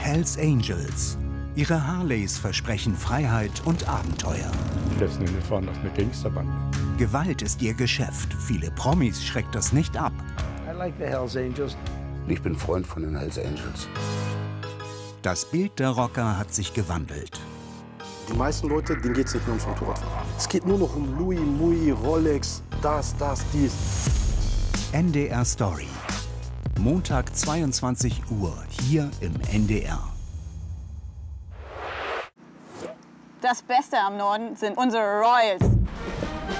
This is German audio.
Hells Angels. Ihre Harleys versprechen Freiheit und Abenteuer. Letzten Endes waren das eine Gangsterbande. Gewalt ist ihr Geschäft. Viele Promis schreckt das nicht ab. I like the Hells Angels. Ich bin Freund von den Hells Angels. Das Bild der Rocker hat sich gewandelt. Die meisten Leute, denen geht es nicht nur ums Motorradfahren. Es geht nur noch um Louis, Mui, Rolex, das, dies. NDR Story. Montag 22 Uhr hier im NDR. Das Beste am Norden sind unsere Royals.